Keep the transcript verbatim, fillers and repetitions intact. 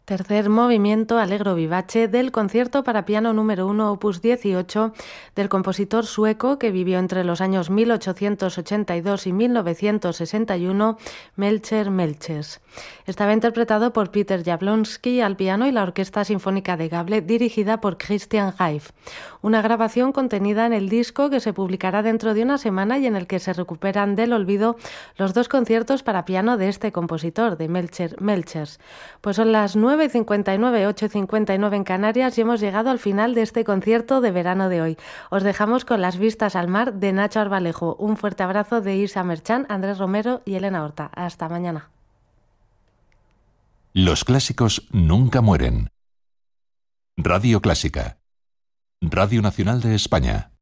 Tercer movimiento Allegro vivace del concierto para piano número uno opus dieciocho del compositor sueco que vivió entre los años mil ochocientos ochenta y dos y mil novecientos sesenta y uno, Melcher Melchers. Estaba interpretado por Peter Jablonski al piano y la Orquesta Sinfónica de Gable, dirigida por Christian Reif. Una grabación contenida en el disco que se publicará dentro de una semana y en el que se recuperan del olvido los dos conciertos para piano de este compositor, de Melcher Melchers. Pues son las nueve y cincuenta y nueve, ocho y cincuenta y nueve en Canarias y hemos llegado al final de este concierto de verano de hoy. Os dejamos con Las vistas al mar de Nacho Arbalejo. Un fuerte abrazo de Isa Merchán, Andrés Romero y Elena Horta. Hasta mañana. Los clásicos nunca mueren. Radio Clásica. Radio Nacional de España.